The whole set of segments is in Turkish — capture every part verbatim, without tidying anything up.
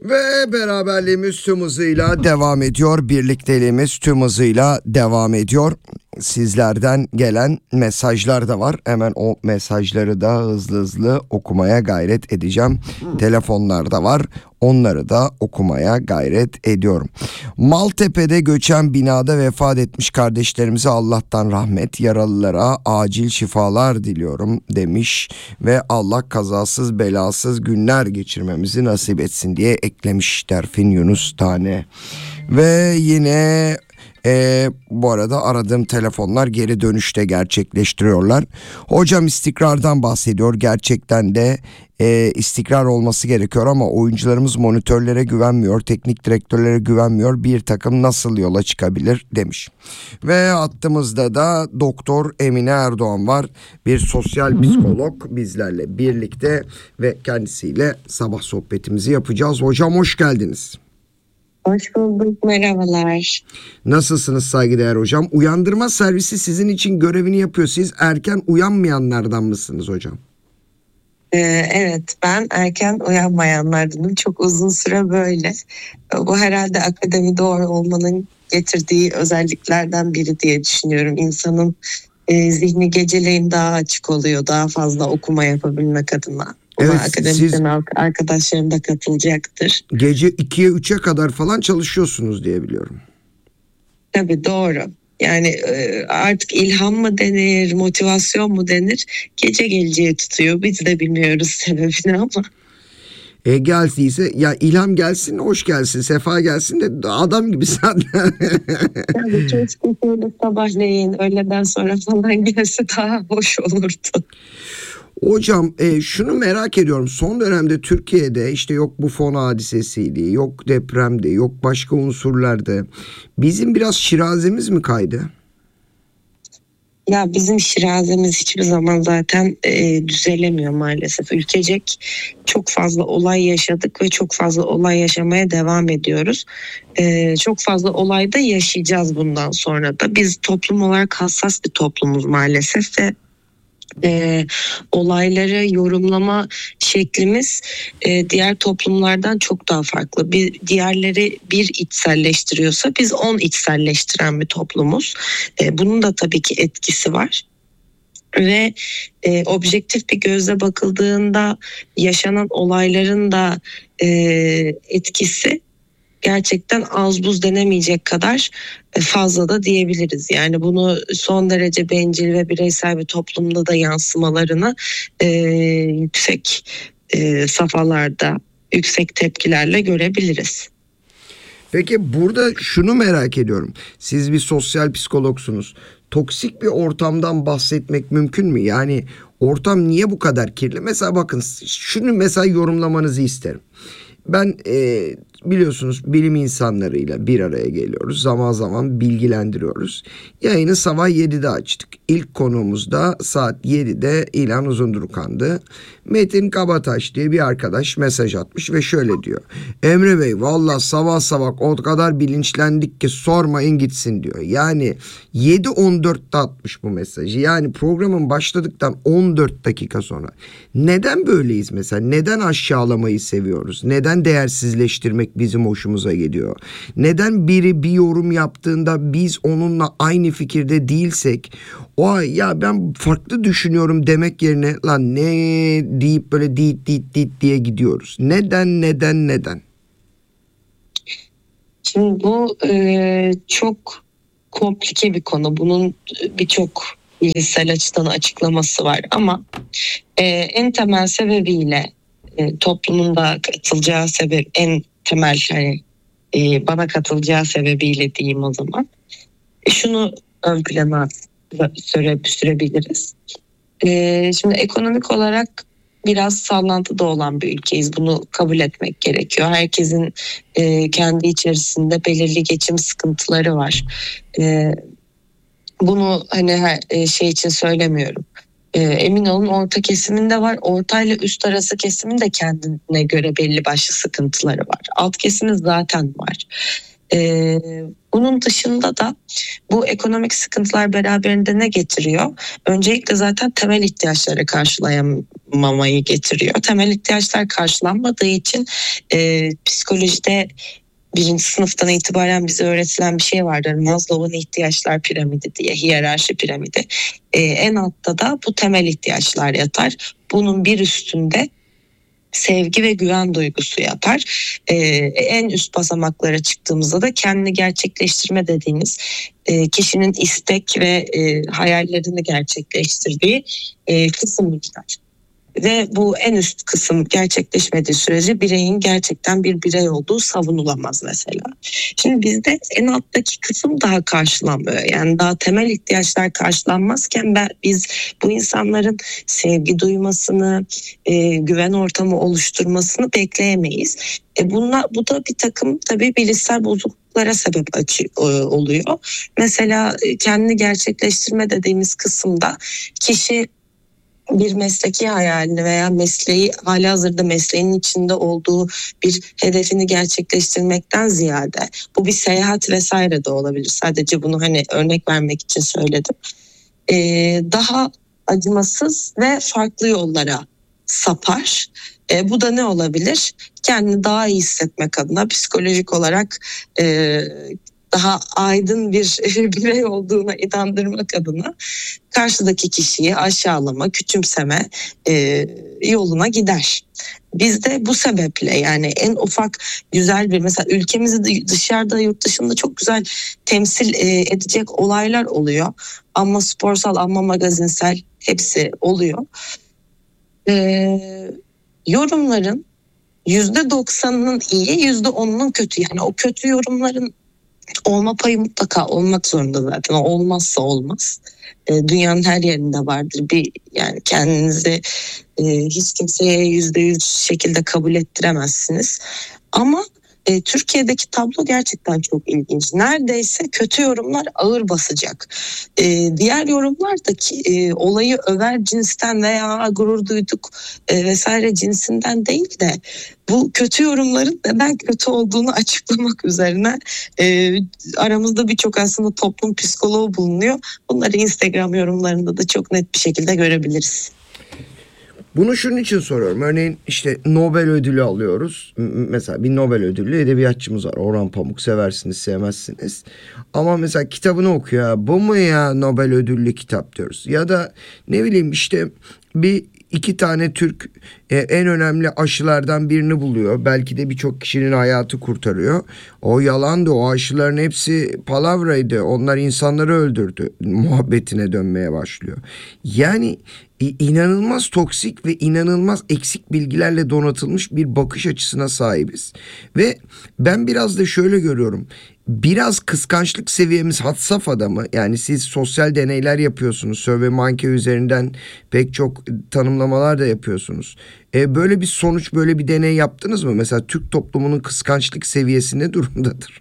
Ve beraberliğimiz tüm hızıyla devam ediyor. Birlikteliğimiz tüm hızıyla devam ediyor. Sizlerden gelen mesajlar da var. Hemen o mesajları da hızlı hızlı okumaya gayret edeceğim. Hmm. Telefonlar da var. Onları da okumaya gayret ediyorum. Maltepe'de göçen binada vefat etmiş kardeşlerimize Allah'tan rahmet, yaralılara acil şifalar diliyorum demiş ve Allah kazasız belasız günler geçirmemizi nasip etsin diye eklemiş Derfin Yunus Tane. Ve yine Ee, bu arada aradığım telefonlar geri dönüşte gerçekleştiriyorlar. Hocam istikrardan bahsediyor. Gerçekten de e, istikrar olması gerekiyor ama oyuncularımız monitörlere güvenmiyor, teknik direktörlere güvenmiyor. Bir takım nasıl yola çıkabilir demiş. Ve hattımızda da Doktor Emine Erdoğan var. Bir sosyal psikolog bizlerle birlikte ve kendisiyle sabah sohbetimizi yapacağız. Hocam hoş geldiniz. Hoş bulduk, merhabalar. Nasılsınız saygıdeğer hocam? Uyandırma servisi sizin için görevini yapıyor. Siz erken uyanmayanlardan mısınız hocam? Ee, evet, ben erken uyanmayanlardanım. Çok uzun süre böyle. Bu herhalde akademide olmanın getirdiği özelliklerden biri diye düşünüyorum. İnsanın e, zihni geceleyin daha açık oluyor, daha fazla okuma yapabilmek adına. Evet, akademisyen arkadaşlarım da katılacaktır. Gece ikiye üçe kadar falan çalışıyorsunuz diye biliyorum. Tabii doğru. Yani artık ilham mı denir, motivasyon mu denir? Gece geleceği tutuyor. Biz de bilmiyoruz sebebini ama. E geldiyse ya ilham gelsin, hoş gelsin, sefa gelsin de adam gibi sen. Yani keşke şöyle sabahleyin, öğleden sonra falan gelse daha hoş olurdu. Hocam e, şunu merak ediyorum. Son dönemde Türkiye'de işte yok bu fon hadisesiydi, yok depremde, yok başka unsurlarda. Bizim biraz şirazemiz mi kaydı? Ya bizim şirazemiz hiçbir zaman zaten e, düzelemiyor maalesef. Ülkecek çok fazla olay yaşadık ve çok fazla olay yaşamaya devam ediyoruz. E, çok fazla olay da yaşayacağız bundan sonra da. Biz toplum olarak hassas bir toplumuz maalesef ve E, olayları yorumlama şeklimiz e, diğer toplumlardan çok daha farklı. Bir diğerleri bir içselleştiriyorsa biz on içselleştiren bir toplumuz. E, bunun da tabii ki etkisi var. Ve e, objektif bir gözle bakıldığında yaşanan olayların da e, etkisi gerçekten az buz denemeyecek kadar fazla da diyebiliriz. Yani bunu son derece bencil ve bireysel bir toplumda da yansımalarını e, yüksek e, safhalarda, yüksek tepkilerle görebiliriz. Peki burada şunu merak ediyorum. Siz bir sosyal psikologsunuz. Toksik bir ortamdan bahsetmek mümkün mü? Yani ortam niye bu kadar kirli? Mesela bakın şunu mesela yorumlamanızı isterim. Ben e, biliyorsunuz bilim insanlarıyla bir araya geliyoruz. Zaman zaman bilgilendiriyoruz. Yayını sabah yedide açtık. İlk konuğumuz da saat yedide İlhan Uzundurukan'dı. Metin Kabataş diye bir arkadaş mesaj atmış ve şöyle diyor. Emre Bey valla sabah sabah o kadar bilinçlendik ki sormayın gitsin diyor. Yani yedi on dörtte atmış bu mesajı. Yani programın başladıktan on dört dakika sonra. Neden böyleyiz mesela? Neden aşağılamayı seviyoruz? Neden değersizleştirmek bizim hoşumuza gidiyor? Neden biri bir yorum yaptığında biz onunla aynı fikirde değilsek o ya ben farklı düşünüyorum demek yerine lan ne deyip böyle dit dit dit diye gidiyoruz. Neden neden neden? Şimdi bu e, çok komplike bir konu. Bunun birçok bilgisayar açıdan açıklaması var ama e, en temel sebebiyle e, toplumun da katılacağı sebep en temel hani e, bana katılacağı sebebiyle diyeyim o zaman. E, şunu ön plana süre, sürebiliriz. E, şimdi ekonomik olarak biraz sallantıda olan bir ülkeyiz. Bunu kabul etmek gerekiyor. Herkesin e, kendi içerisinde belirli geçim sıkıntıları var. E, bunu hani her e, şey için söylemiyorum. E, emin olun orta kesiminde var. Orta ile üst arası kesimin de kendine göre belli başlı sıkıntıları var. Alt kesimin zaten var. Ee, bunun dışında da bu ekonomik sıkıntılar beraberinde ne getiriyor? Öncelikle zaten temel ihtiyaçları karşılayamamayı getiriyor. Temel ihtiyaçlar karşılanmadığı için e, psikolojide birinci sınıftan itibaren bize öğretilen bir şey vardır. Maslow'un ihtiyaçlar piramidi diye, hiyerarşi piramidi. Ee, en altta da bu temel ihtiyaçlar yatar. Bunun bir üstünde sevgi ve güven duygusu yatar. Ee, en üst basamaklara çıktığımızda da kendini gerçekleştirme dediğimiz e, kişinin istek ve e, hayallerini gerçekleştirdiği e, kısım yatar. Ve bu en üst kısım gerçekleşmediği sürece bireyin gerçekten bir birey olduğu savunulamaz mesela. Şimdi bizde en alttaki kısım daha karşılanmıyor. Yani daha temel ihtiyaçlar karşılanmazken ben, biz bu insanların sevgi duymasını, e, güven ortamı oluşturmasını bekleyemeyiz. E bunlar, bu da bir takım tabii bilişsel bozukluklara sebep açı, e, oluyor. Mesela e, kendini gerçekleştirme dediğimiz kısımda kişi bir mesleki hayalini veya mesleği halihazırda mesleğinin içinde olduğu bir hedefini gerçekleştirmekten ziyade, bu bir seyahat vesaire de olabilir. Sadece bunu hani örnek vermek için söyledim. Ee, daha acımasız ve farklı yollara sapar. Ee, bu da ne olabilir? Kendini daha iyi hissetmek adına, psikolojik olarak e, daha aydın bir birey olduğuna inandırmak adına karşıdaki kişiyi aşağılama, küçümseme e, yoluna gider. Biz de bu sebeple, yani en ufak güzel bir, mesela ülkemizi dışarıda, yurt dışında çok güzel temsil e, edecek olaylar oluyor. Ama sporsal, ama magazinsel, hepsi oluyor. E, yorumların yüzde doksanının iyi, yüzde onunun kötü. Yani o kötü yorumların olma payı mutlaka olmak zorunda zaten. O olmazsa olmaz. E, dünyanın her yerinde vardır. Bir, yani kendinizi e, hiç kimseye yüzde yüz şekilde kabul ettiremezsiniz. Ama e, Türkiye'deki tablo gerçekten çok ilginç. Neredeyse kötü yorumlar ağır basacak. E, diğer yorumlardaki e, olayı över cinsten veya gurur duyduk e, vesaire cinsinden değil de bu kötü yorumların neden kötü olduğunu açıklamak üzerine e, aramızda birçok aslında toplum psikoloğu bulunuyor. Bunları Instagram yorumlarında da çok net bir şekilde görebiliriz. Bunu şunun için soruyorum. Örneğin işte Nobel ödülü alıyoruz. Mesela bir Nobel ödüllü edebiyatçımız var. Orhan Pamuk, seversiniz sevmezsiniz. Ama mesela kitabını okuyor. Bu mu ya Nobel ödüllü kitap diyoruz. Ya da ne bileyim işte bir iki tane Türk e, en önemli aşılardan birini buluyor. Belki de birçok kişinin hayatı kurtarıyor. O yalandı. O aşıların hepsi palavraydı. Onlar insanları öldürdü. Muhabbetine dönmeye başlıyor. Yani inanılmaz toksik ve inanılmaz eksik bilgilerle donatılmış bir bakış açısına sahibiz. Ve ben biraz da şöyle görüyorum. Biraz kıskançlık seviyemiz had safhada mı? Yani siz sosyal deneyler yapıyorsunuz. SurveyMonkey üzerinden pek çok tanımlamalar da yapıyorsunuz. E böyle bir sonuç, böyle bir deney yaptınız mı? Mesela Türk toplumunun kıskançlık seviyesi ne durumdadır?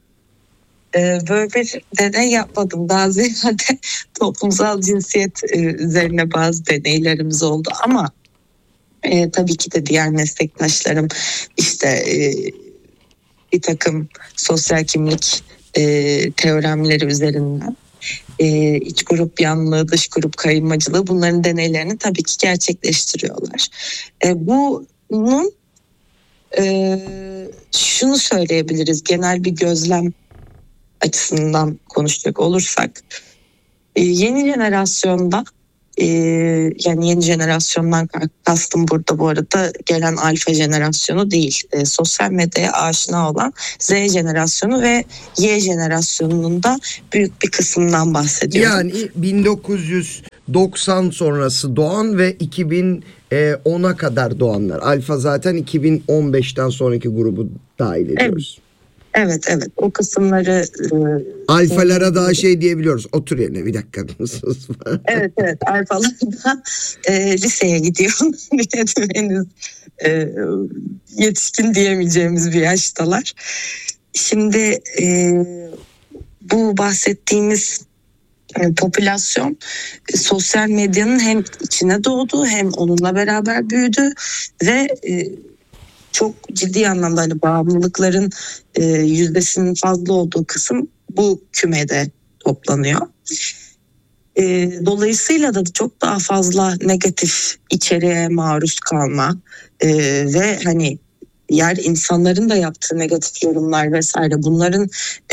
Böyle bir deney yapmadım. Daha ziyade toplumsal cinsiyet üzerine bazı deneylerimiz oldu. Ama e, tabii ki de diğer meslektaşlarım işte e, bir takım sosyal kimlik e, teoremleri üzerinden e, iç grup yanlığı, dış grup kayırmacılığı, bunların deneylerini tabii ki gerçekleştiriyorlar. E, bunun e, şunu söyleyebiliriz, genel bir gözlem açısından konuşacak olursak, e, yeni jenerasyonda e, yani yeni jenerasyondan kastım burada bu arada gelen alfa jenerasyonu değil, e, sosyal medyaya aşina olan Z jenerasyonu ve Y jenerasyonunun da büyük bir kısmından bahsediyorum. Yani bin dokuz yüz doksan sonrası doğan ve iki bin ona kadar doğanlar. Alfa zaten iki bin on beşten sonraki grubu dahil ediyoruz. Evet. Evet evet o kısımları e, alfalara daha şey diyebiliyoruz. Otur yerine bir dakika. evet evet alfalar da e, liseye gidiyor. Henüz e, yetişkin diyemeyeceğimiz bir yaştalar. Şimdi e, bu bahsettiğimiz yani popülasyon e, sosyal medyanın hem içine doğdu hem onunla beraber büyüdü ve e, çok ciddi anlamda hani bağımlılıkların e, yüzdesinin fazla olduğu kısım bu kümede toplanıyor. E, dolayısıyla da çok daha fazla negatif içeriğe maruz kalma e, ve hani diğer insanların da yaptığı negatif yorumlar vesaire bunların e,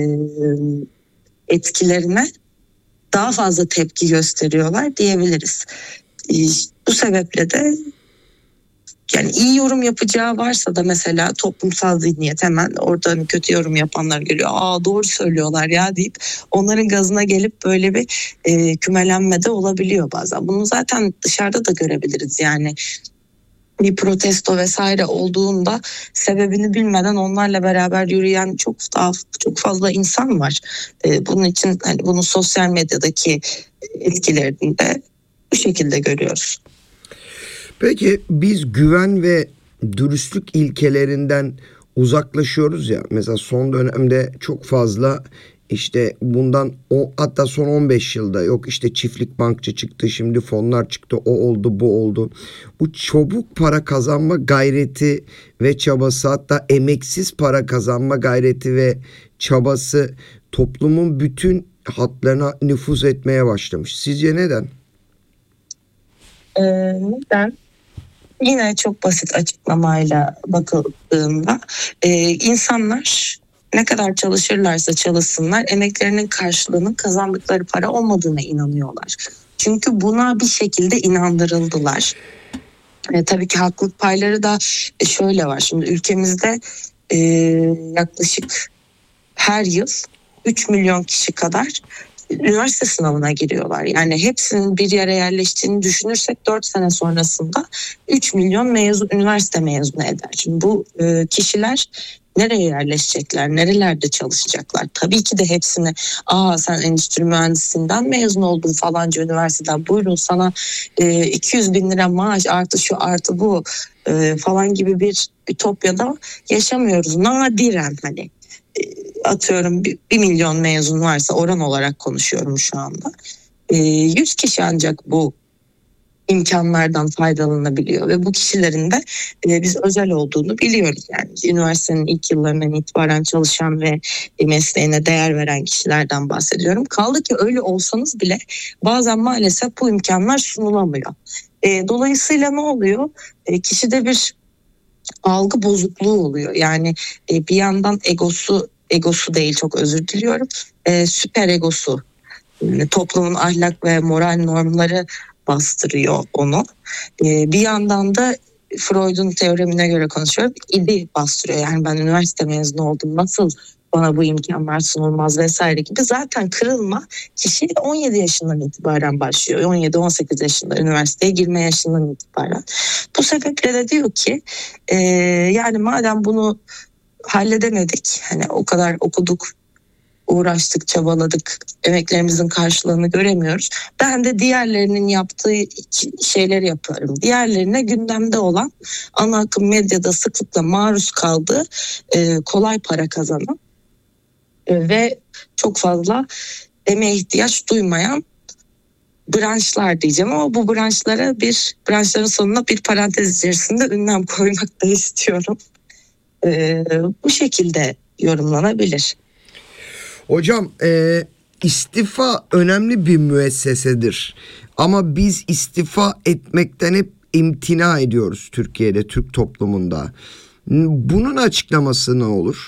etkilerine daha fazla tepki gösteriyorlar diyebiliriz. E, bu sebeple de yani iyi yorum yapacağı varsa da mesela toplumsal zihniyet hemen oradan kötü yorum yapanlar geliyor. Aa doğru söylüyorlar ya deyip onların gazına gelip böyle bir e, kümelenme de olabiliyor bazen. Bunu zaten dışarıda da görebiliriz yani. Bir protesto vesaire olduğunda sebebini bilmeden onlarla beraber yürüyen çok daha çok fazla insan var. E, bunun için hani bunun sosyal medyadaki etkilerini de bu şekilde görüyoruz. Peki biz güven ve dürüstlük ilkelerinden uzaklaşıyoruz ya. Mesela son dönemde çok fazla işte bundan o hatta son on beş yılda yok işte çiftlik bankçı çıktı, şimdi fonlar çıktı, o oldu bu oldu. Bu çabuk para kazanma gayreti ve çabası, hatta emeksiz para kazanma gayreti ve çabası toplumun bütün hatlarına nüfuz etmeye başlamış. Sizce neden? Ee, neden? Yine çok basit açıklamayla bakıldığında e, insanlar ne kadar çalışırlarsa çalışsınlar emeklerinin karşılığının kazandıkları para olmadığına inanıyorlar. Çünkü buna bir şekilde inandırıldılar. E, tabii ki haklılık payları da şöyle var. Şimdi ülkemizde e, yaklaşık her yıl üç milyon kişi kadar üniversite sınavına giriyorlar. Yani hepsinin bir yere yerleştiğini düşünürsek dört sene sonrasında üç milyon mezun, üniversite mezunu eder. Şimdi bu e, kişiler nereye yerleşecekler, nerelerde çalışacaklar? Tabii ki de hepsini aa sen endüstri mühendisinden mezun oldun falanca üniversiteden buyurun sana e, iki yüz bin lira maaş artı şu artı bu e, falan gibi bir ütopyada yaşamıyoruz. Nadiren hani atıyorum bir milyon mezun varsa oran olarak konuşuyorum şu anda. yüz kişi ancak bu imkanlardan faydalanabiliyor ve bu kişilerin de biz özel olduğunu biliyoruz. Yani üniversitenin ilk yıllarından itibaren çalışan ve mesleğine değer veren kişilerden bahsediyorum. Kaldı ki öyle olsanız bile bazen maalesef bu imkanlar sunulamıyor. Dolayısıyla ne oluyor? Kişide bir algı bozukluğu oluyor. Yani bir yandan egosu egosu değil çok özür diliyorum. E, süper egosu yani toplumun ahlak ve moral normları bastırıyor onu. E, bir yandan da Freud'un teoremine göre konuşuyorum. İdi bastırıyor. Yani ben üniversite mezunu oldum. Nasıl bana bu imkanlar sunulmaz vesaire gibi. Zaten kırılma kişi on yedi yaşından itibaren başlıyor. on yedi on sekiz yaşında üniversiteye girme yaşından itibaren. Bu sebeple de diyor ki e, yani madem bunu halledemedik. Hani o kadar okuduk, uğraştık, çabaladık, emeklerimizin karşılığını göremiyoruz. Ben de diğerlerinin yaptığı şeyleri yaparım. Diğerlerine gündemde olan ana akım medyada sıklıkla maruz kaldığı e, kolay para kazanan e, ve çok fazla emeğe ihtiyaç duymayan branşlar diyeceğim ama bu branşlara bir branşların sonuna bir parantez içerisinde ünlem koymak da istiyorum. Ee, bu şekilde yorumlanabilir. Hocam e, istifa önemli bir müessesedir. Ama biz istifa etmekten hep imtina ediyoruz Türkiye'de, Türk toplumunda. Bunun açıklaması ne olur?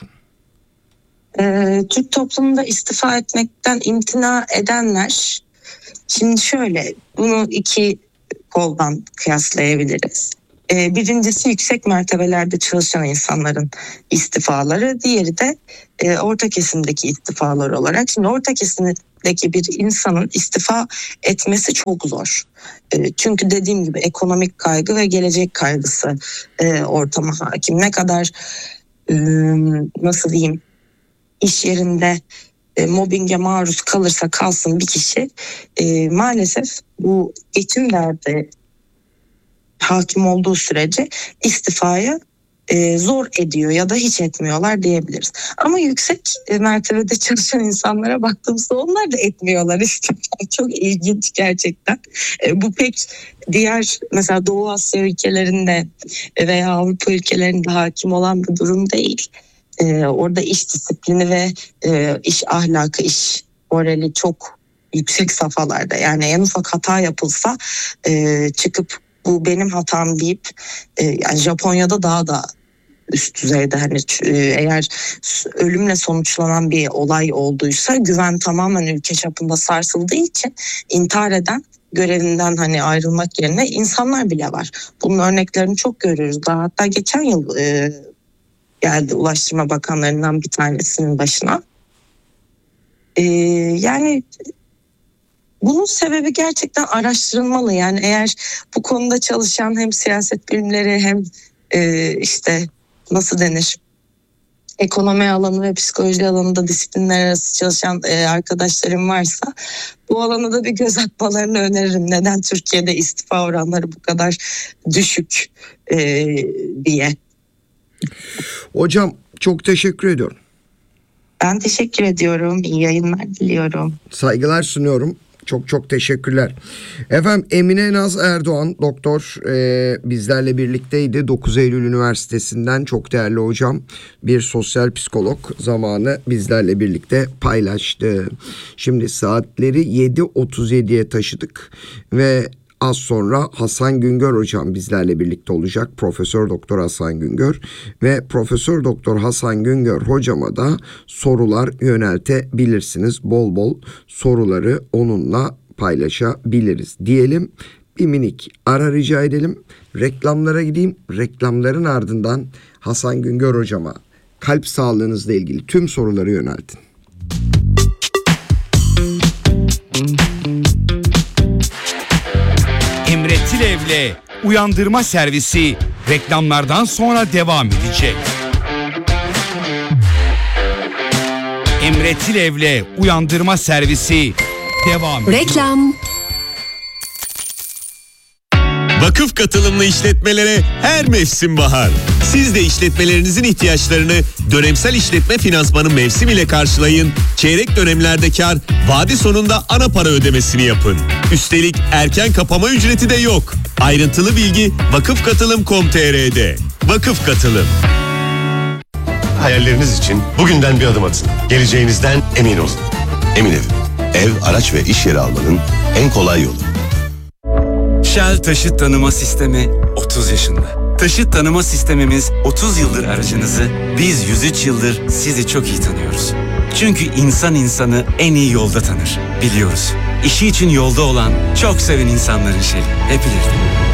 Ee, Türk toplumunda istifa etmekten imtina edenler, şimdi şöyle bunu iki koldan kıyaslayabiliriz. Birincisi yüksek mertebelerde çalışan insanların istifaları, diğeri de e, orta kesimdeki istifalar olarak. Şimdi orta kesimdeki bir insanın istifa etmesi çok zor. E, çünkü dediğim gibi ekonomik kaygı ve gelecek kaygısı e, ortama hakim. Ne kadar e, nasıl diyeyim iş yerinde e, mobbinge maruz kalırsa kalsın bir kişi e, maalesef bu geçim derdi hakim olduğu sürece istifaya e, zor ediyor ya da hiç etmiyorlar diyebiliriz. Ama yüksek e, mertebede çalışan insanlara baktığımızda onlar da etmiyorlar işte. Çok ilginç gerçekten. E, bu pek diğer mesela Doğu Asya ülkelerinde veya Avrupa ülkelerinde hakim olan bir durum değil. E, orada iş disiplini ve e, iş ahlakı, iş morali çok yüksek safhalarda. Yani en ufak hata yapılsa e, çıkıp bu benim hatam deyip e, yani Japonya'da daha da üst düzeyde, hani e, eğer ölümle sonuçlanan bir olay olduysa güven tamamen ülke çapında sarsıldığı için intihar eden, görevinden hani ayrılmak yerine insanlar bile var. Bunun örneklerini çok görüyoruz. Daha hatta geçen yıl e, geldi Ulaştırma Bakanlarından bir tanesinin başına. E, yani bunun sebebi gerçekten araştırılmalı. Yani eğer bu konuda çalışan hem siyaset bilimleri hem e, işte nasıl denir, ekonomi alanı ve psikoloji alanında disiplinler arası çalışan e, arkadaşlarım varsa bu alana da bir göz atmalarını öneririm. Neden Türkiye'de istifa oranları bu kadar düşük e, diye. Hocam çok teşekkür ediyorum. Ben teşekkür ediyorum. İyi yayınlar diliyorum. Saygılar sunuyorum. Çok çok teşekkürler. Efendim Emine Naz Erdoğan doktor e, bizlerle birlikteydi. dokuz Eylül Üniversitesi'nden çok değerli hocam, bir sosyal psikolog, zamanı bizlerle birlikte paylaştı. Şimdi saatleri yedi otuz yediye taşıdık ve az sonra Hasan Güngör hocam bizlerle birlikte olacak. Profesör Doktor Hasan Güngör ve Profesör Doktor Hasan Güngör hocama da sorular yöneltebilirsiniz. Bol bol soruları onunla paylaşabiliriz diyelim. Bir minik ara rica edelim. Reklamlara gideyim. Reklamların ardından Hasan Güngör hocama kalp sağlığınızla ilgili tüm soruları yöneltin. Emre Tilev'le Uyandırma Servisi reklamlardan sonra devam edecek. Emre Tilev'le Uyandırma Servisi devam ediyor. Reklam. Vakıf katılımlı işletmelere her mevsim bahar. Siz de işletmelerinizin ihtiyaçlarını dönemsel işletme finansmanı mevsim ile karşılayın. Çeyrek dönemlerde kar, vade sonunda ana para ödemesini yapın. Üstelik erken kapama ücreti de yok. Ayrıntılı bilgi vakıfkatılım nokta com nokta tr'de. Vakıf Katılım. Hayalleriniz için bugünden bir adım atın. Geleceğinizden emin olun. Emin Ev. Ev, araç ve iş yeri almanın en kolay yolu. Shell Taşıt Tanıma Sistemi otuz yaşında. Taşıt tanıma sistemimiz otuz yıldır aracınızı, biz yüz üç yıldır sizi çok iyi tanıyoruz. Çünkü insan insanı en iyi yolda tanır, biliyoruz. İşi için yolda olan, çok seven insanların Shell'i. Hep ileride.